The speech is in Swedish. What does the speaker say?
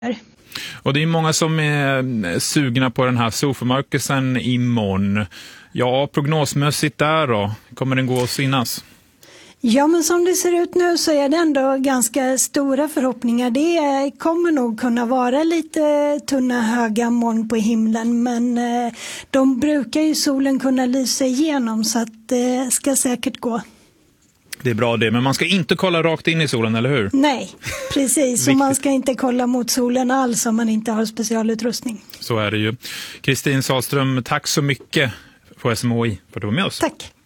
Och det är många som är sugna på den här solförmörkelsen imorgon. Ja, prognosmässigt där då, kommer den gå att synas? Ja, men som det ser ut nu så är det ändå ganska stora förhoppningar. Det kommer nog kunna vara lite tunna höga moln på himlen, men de brukar ju solen kunna lysa igenom, så att det ska säkert gå. Det är bra det, men man ska inte kolla rakt in i solen, eller hur? Nej, precis. Så man ska inte kolla mot solen alls om man inte har specialutrustning. Så är det ju. Kristin Sahlström, tack så mycket på SMHI för att du var med oss. Tack.